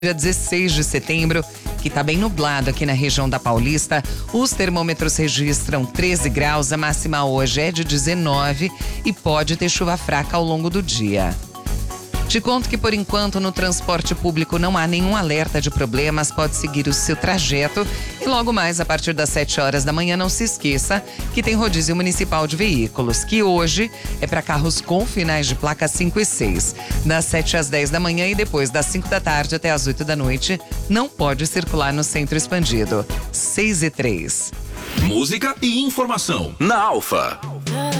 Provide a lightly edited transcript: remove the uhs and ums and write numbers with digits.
Dia 16 de setembro, que está bem nublado aqui na região da Paulista. Os termômetros registram 13 graus, a máxima hoje é de 19 e pode ter chuva fraca ao longo do dia. Te conto que, por enquanto, no transporte público não há nenhum alerta de problemas, pode seguir o seu trajeto e logo mais, a partir das 7 horas da manhã, não se esqueça que tem rodízio municipal de veículos, que hoje é para carros com finais de placa 5 e 6. Das 7 às 10 da manhã e depois das 5 da tarde até às 8 da noite, não pode circular no centro expandido. 6 e 3. Música e informação na Alfa.